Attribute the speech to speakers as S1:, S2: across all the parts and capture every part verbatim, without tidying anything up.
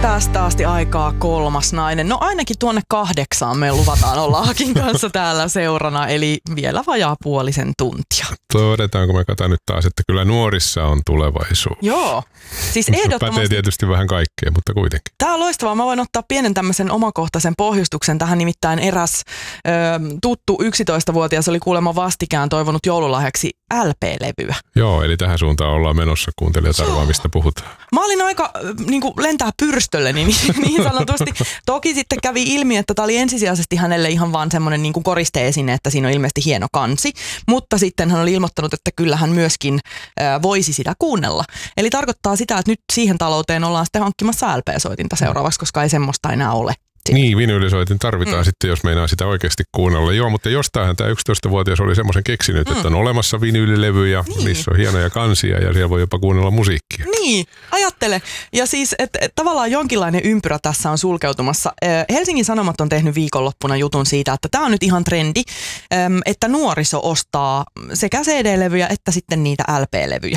S1: Tästä asti aikaa kolmas nainen. No ainakin tuonne kahdeksaan me luvataan olla Akin kanssa täällä seurana, eli vielä vajaa puolisen tuntia.
S2: Todetaanko me kata nyt taas, että kyllä nuorissa on tulevaisuus.
S1: Joo. Siis ehdottomasti.
S2: Pätee tietysti vähän kaikkea, mutta kuitenkin.
S1: Tämä on loistavaa. Mä voin ottaa pienen tämmöisen omakohtaisen pohjustuksen tähän, nimittäin eräs ö, tuttu yksitoistavuotias oli kuulemma vastikään toivonut joululahjaksi L P-levyä.
S2: Joo, eli tähän suuntaan ollaan menossa, kuuntelijat arvaa, mistä puhutaan.
S1: Mä olin aika niin kuin lentää pyrstölle, niin, niin sanotusti. Toki sitten kävi ilmi, että tämä oli ensisijaisesti hänelle ihan vaan semmoinen niin kuin koriste-esine, että siinä on ilmeisesti hieno kansi. Mutta sitten hän oli ilmoittanut, että kyllä hän myöskin äh, voisi sitä kuunnella. Eli tarkoittaa sitä, että nyt siihen talouteen ollaan sitten hankkimassa L P-soitinta seuraavaksi, koska ei semmoista enää ole. Sitten.
S2: Niin, vinyylisoitin tarvitaan mm. sitten, jos meinaa sitä oikeasti kuunnella. Joo, mutta jostainhan tämä yksitoistavuotias oli semmoisen keksinyt, mm. että on olemassa vinyylilevyjä, niin. Niissä on hienoja kansia ja siellä voi jopa kuunnella musiikkia.
S1: Niin, ajattele. Ja siis, että et, tavallaan jonkinlainen ympyrä tässä on sulkeutumassa. Helsingin Sanomat on tehnyt viikonloppuna jutun siitä, että tämä on nyt ihan trendi, että nuoriso ostaa sekä C D-levyjä että sitten niitä L P-levyjä.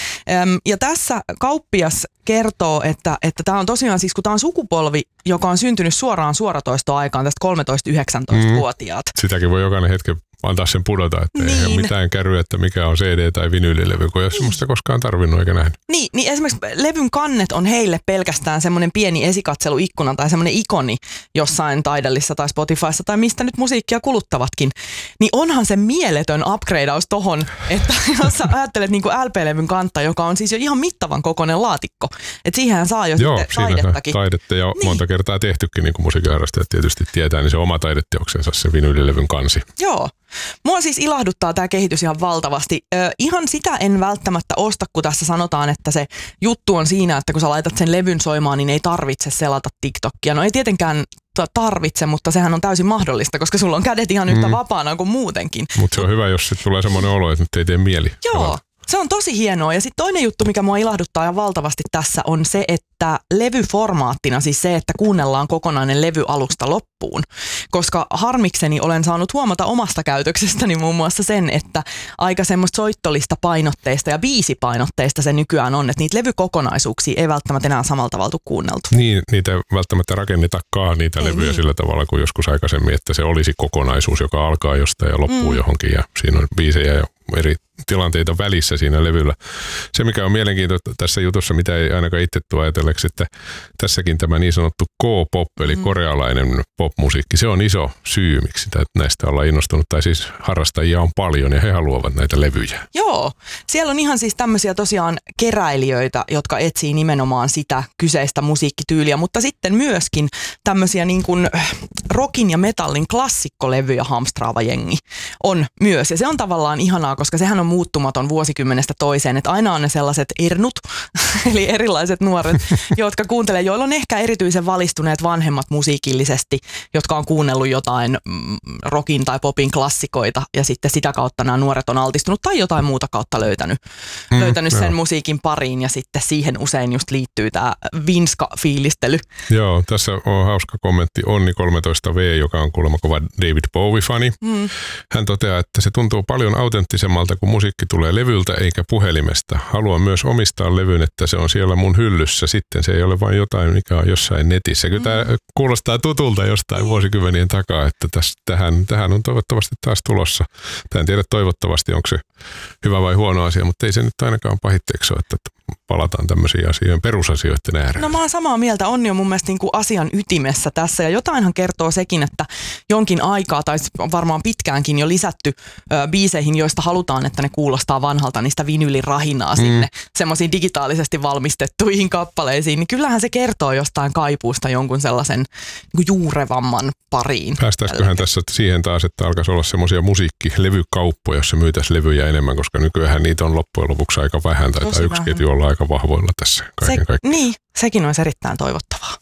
S1: Ja tässä kauppias kertoo, että että tämä on tosiaan siis, kun tämä on sukupolvi, joka on syntynyt suoraan suoratoistoaikaan, tästä kolmetoista-yhdeksäntoista-vuotiaat.
S2: Mm. Sitäkin voi jokainen hetki antaa sen pudota, että niin. Ei ole mitään kärryä, että mikä on C D- tai vinyylilevy, kun ei ole niin. Semmoista koskaan tarvinnut eikä nähnyt.
S1: Niin, niin esimerkiksi levyn kannet on heille pelkästään semmoinen pieni esikatseluikkuna tai semmoinen ikoni jossain Tidalissa tai Spotifyssa tai mistä nyt musiikkia kuluttavatkin. Niin onhan se mieletön upgradeaus tohon, että jos sä ajattelet niin kuin L P-levyn kantta, joka on siis jo ihan mittavan kokoinen laatikko, että siihen saa jo
S2: Joo,
S1: sitten taidettakin.
S2: taidetta ja
S1: niin.
S2: Monta kertaa tehtykin, niin kuin musiikinharrastajat tietysti tietää, niin se oma taideteoksensa se vinyylilevyn kansi.
S1: Joo. Mua siis ilahduttaa tämä kehitys ihan valtavasti. Ö, ihan sitä en välttämättä osta, kun tässä sanotaan, että se juttu on siinä, että kun sä laitat sen levyn soimaan, niin ei tarvitse selata TikTokia. No ei tietenkään tarvitse, mutta sehän on täysin mahdollista, koska sulla on kädet ihan yhtä mm. vapaana kuin muutenkin.
S2: Mutta se on hyvä, jos sitten tulee semmoinen olo, että nyt ei tee mieli.
S1: Joo. Se on tosi hienoa. Ja sitten toinen juttu, mikä mua ilahduttaa ja valtavasti tässä on se, että levyformaattina, siis se, että kuunnellaan kokonainen levy alusta loppuun. Koska harmikseni olen saanut huomata omasta käytöksestäni muun muassa sen, että aika semmoista soittolista painotteista ja biisipainotteista se nykyään on, että niitä levykokonaisuuksia ei välttämättä enää samalla tavalla tule kuunneltu.
S2: Niin, niitä ei välttämättä rakennetakaan niitä ei levyjä niin. Sillä tavalla kuin joskus aikaisemmin, että se olisi kokonaisuus, joka alkaa jostain ja loppuu mm. johonkin ja siinä on biisejä ja eri tilanteita välissä siinä levyllä. Se, mikä on mielenkiintoista tässä jutussa, mitä ei ainakaan itse tule ajatelleeksi, että tässäkin tämä niin sanottu K-pop, eli mm. korealainen popmusiikki, se on iso syy, miksi näistä ollaan innostunut, tai siis harrastajia on paljon ja he haluavat näitä levyjä.
S1: Joo, siellä on ihan siis tämmöisiä tosiaan keräilijöitä, jotka etsii nimenomaan sitä kyseistä musiikkityyliä, mutta sitten myöskin tämmöisiä niin kuin rockin ja metallin klassikkolevyjä hamstraava jengi on myös, ja se on tavallaan ihanaa, koska sehän on muuttumaton vuosikymmenestä toiseen, että aina on ne sellaiset ernut, eli erilaiset nuoret, jotka kuuntelee, joilla on ehkä erityisen valistuneet vanhemmat musiikillisesti, jotka on kuunnellut jotain rockin tai popin klassikoita, ja sitten sitä kautta nämä nuoret on altistunut tai jotain muuta kautta löytänyt, mm, löytänyt sen musiikin pariin, ja sitten siihen usein just liittyy tämä vinska-fiilistely.
S2: Joo, tässä on hauska kommentti Onni kolmetoista V, joka on kuulemma kova David Bowie-fani. Mm. Hän toteaa, että se tuntuu paljon autenttisemmalta, kun musiikki tulee levyltä eikä puhelimesta. Haluan myös omistaa levyn, että se on siellä mun hyllyssä. Sitten se ei ole vain jotain, mikä on jossain netissä. Kyllä tämä mm. kuulostaa tutulta jostain vuosikymmenien takaa, että täs, tähän, tähän on toivottavasti taas tulossa. Tämä en tiedä toivottavasti, onko se hyvä vai huono asia, mutta ei se nyt ainakaan pahitteeksi ole, että palataan tämmöisiin asioihin, perusasioiden ääreen.
S1: No mä oon samaa mieltä. Onni on mun mielestä niin kuin asian ytimessä tässä. Ja jotainhan kertoo sekin, että jonkin aikaa, tai varmaan pitkäänkin jo lisätty ö, biiseihin, joista halutaan, että ne kuulostaa vanhalta, niistä vinylirahinaa mm. sinne semmoisiin digitaalisesti valmistettuihin kappaleisiin. Niin kyllähän se kertoo jostain kaipuusta jonkun sellaisen niin kuin juurevamman pariin.
S2: Päästäisiköhän tässä siihen taas, että alkaisi olla semmoisia musiikkilevykauppoja, jossa myytäisiin levyjä enemmän, koska nykyään niitä on loppujen lopuksi aika vähän. Tai yksi ketju olla aika vahvoilla tässä kaiken
S1: se,
S2: kaikkiaan.
S1: Niin, sekin olisi erittäin toivottavaa.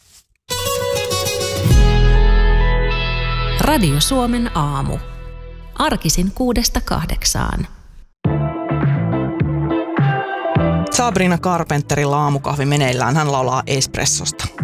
S3: Radio Suomen aamu. Arkisin kuudesta kahdeksaan.
S1: Sabrina Carpenterilla aamukahvi meneillään. Hän laulaa Espressosta.